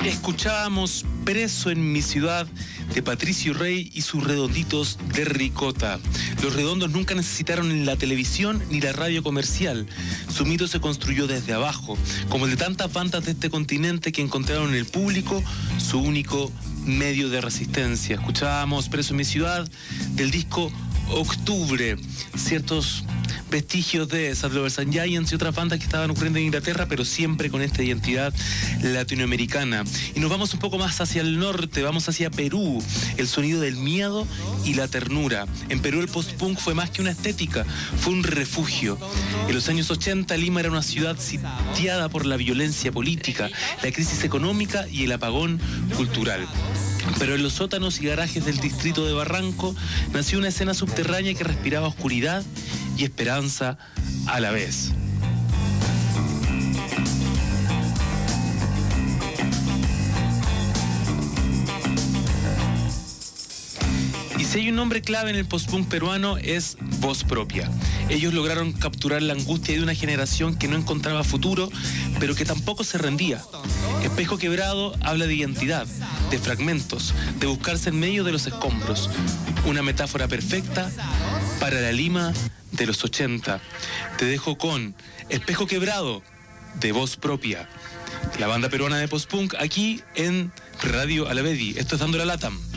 Escuchábamos Preso en mi ciudad de Patricio Rey y sus redonditos de ricota. Los redondos nunca necesitaron ni la televisión ni la radio comercial. Su mito se construyó desde abajo, como el de tantas bandas de este continente que encontraron en el público su único medio de resistencia. Escuchábamos Preso en mi ciudad del disco Octubre, ciertos vestigios de Sad Lovers and Giants y otras bandas que estaban ocurriendo en Inglaterra, pero siempre con esta identidad latinoamericana. Y nos vamos un poco más hacia el norte, vamos hacia Perú, el sonido del miedo y la ternura. En Perú el post-punk fue más que una estética, fue un refugio. En los años 80 Lima era una ciudad sitiada por la violencia política, la crisis económica y el apagón cultural. Pero en los sótanos y garajes del distrito de Barranco nació una escena subterránea que respiraba oscuridad y esperanza a la vez. Y si hay un nombre clave en el post-punk peruano es Voz Propia. Ellos lograron capturar la angustia de una generación que no encontraba futuro, pero que tampoco se rendía. Espejo Quebrado habla de identidad, de fragmentos, de buscarse en medio de los escombros. Una metáfora perfecta para la Lima de los 80. Te dejo con Espejo Quebrado de Voz Propia, la banda peruana de post-punk, aquí en Radio Alavedi. Esto es Dando la Latam.